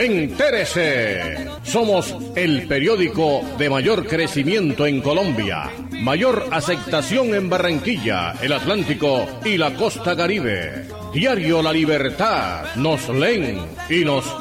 Entérese. Somos el periódico de mayor crecimiento en Colombia, mayor aceptación en Barranquilla, el Atlántico y la costa Caribe. Diario La Libertad. Nos leen y nos